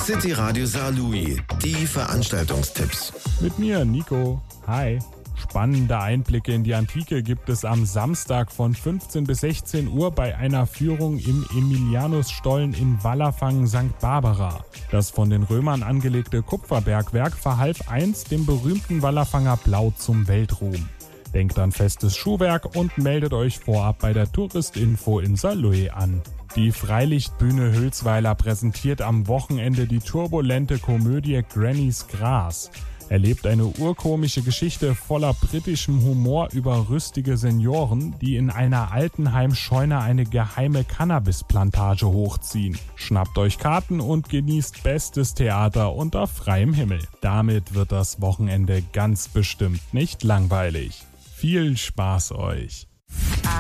City Radio Saarlouis, die Veranstaltungstipps. Mit mir, Nico. Hi. Spannende Einblicke in die Antike gibt es am Samstag von 15 bis 16 Uhr bei einer Führung im Emilianusstollen in Wallerfangen St. Barbara. Das von den Römern angelegte Kupferbergwerk verhalf einst dem berühmten Wallerfanger Blau zum Weltruhm. Denkt an festes Schuhwerk und meldet euch vorab bei der Touristinfo in Saarlouis an. Die Freilichtbühne Hülsweiler präsentiert am Wochenende die turbulente Komödie Granny's Gras. Erlebt eine urkomische Geschichte voller britischem Humor über rüstige Senioren, die in einer Altenheimscheune eine geheime Cannabisplantage hochziehen. Schnappt euch Karten und genießt bestes Theater unter freiem Himmel. Damit wird das Wochenende ganz bestimmt nicht langweilig. Viel Spaß euch!